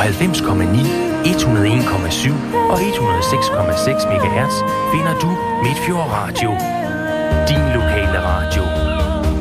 90,9, 101,7 og 106,6 MHz finder du Midtfjord Radio. Din lokale radio.